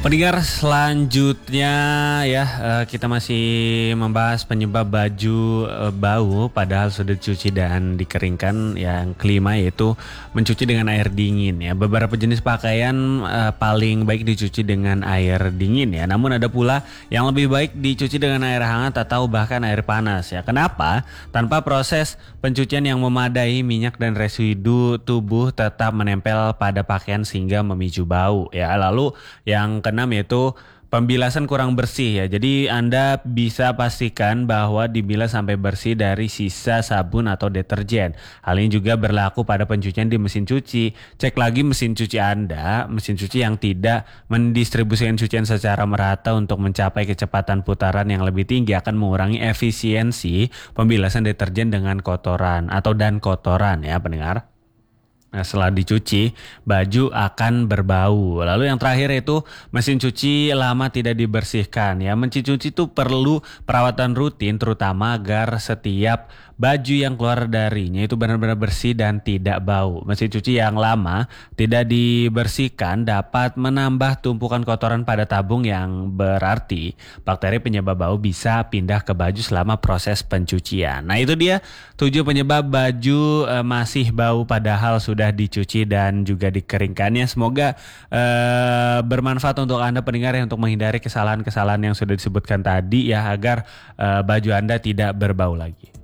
Pendengar selanjutnya ya, kita masih membahas penyebab baju bau padahal sudah dicuci dan dikeringkan. Yang kelima yaitu mencuci dengan air dingin ya. Beberapa jenis pakaian paling baik dicuci dengan air dingin ya. Namun ada pula yang lebih baik dicuci dengan air hangat atau bahkan air panas ya. Kenapa? Tanpa proses pencucian yang memadai, minyak dan residu tubuh tetap menempel pada pakaian sehingga memicu bau ya. Lalu yang keenam yaitu pembilasan kurang bersih ya. Jadi Anda bisa pastikan bahwa dibilas sampai bersih dari sisa sabun atau deterjen. Hal ini juga berlaku pada pencucian di mesin cuci. Cek lagi mesin cuci Anda, mesin cuci yang tidak mendistribusikan cucian secara merata untuk mencapai kecepatan putaran yang lebih tinggi akan mengurangi efisiensi pembilasan deterjen dengan kotoran dan kotoran ya pendengar. Nah, setelah dicuci, baju akan berbau. Lalu yang terakhir itu mesin cuci lama tidak dibersihkan. Ya, mesin cuci itu perlu perawatan rutin terutama agar setiap baju yang keluar darinya itu benar-benar bersih dan tidak bau. Mesin cuci yang lama tidak dibersihkan dapat menambah tumpukan kotoran pada tabung yang berarti bakteri penyebab bau bisa pindah ke baju selama proses pencucian. Nah, itu dia 7 penyebab baju masih bau padahal sudah dicuci dan juga dikeringkannya. Semoga bermanfaat untuk Anda pendengar ya, untuk menghindari kesalahan-kesalahan yang sudah disebutkan tadi ya, agar baju Anda tidak berbau lagi.